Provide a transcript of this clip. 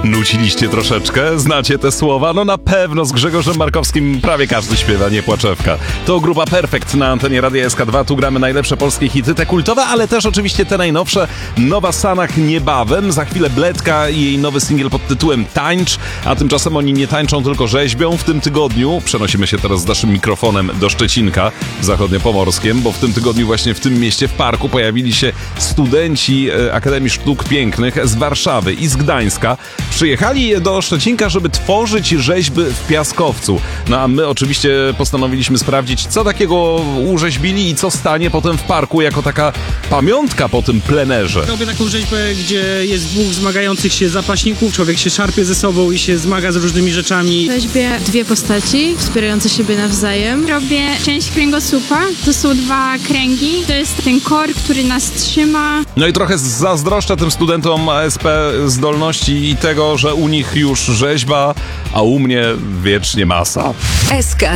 Nuciliście troszeczkę? Znacie te słowa? No na pewno z Grzegorzem Markowskim prawie każdy śpiewa, nie płaczewka. To grupa Perfekt na antenie Radia SK2. Tu gramy najlepsze polskie hity, te kultowe, ale też oczywiście te najnowsze. Nowa Sanach niebawem, za chwilę Bledka i jej nowy singiel pod tytułem Tańcz, a tymczasem oni nie tańczą, tylko rzeźbią. W tym tygodniu przenosimy się teraz z naszym mikrofonem do Szczecinka w zachodniopomorskiem, bo w tym tygodniu właśnie w tym mieście, w parku pojawili się studenci Akademii Sztuk Pięknych z Warszawy i z Gdańska. Przyjechali do Szczecinka, żeby tworzyć rzeźby w piaskowcu. No a my oczywiście postanowiliśmy sprawdzić, co takiego urzeźbili i co stanie potem w parku jako taka pamiątka po tym plenerze. Robię taką rzeźbę, gdzie jest dwóch zmagających się zapaśników. Człowiek się szarpie ze sobą i się zmaga z różnymi rzeczami. Rzeźbię dwie postaci wspierające siebie nawzajem. Robię część kręgosłupa. To są dwa kręgi. To jest ten kor, który nas trzyma. No i trochę zazdroszczę tym studentom ASP zdolności i tego, że u nich już rzeźba, a u mnie wiecznie masa. SK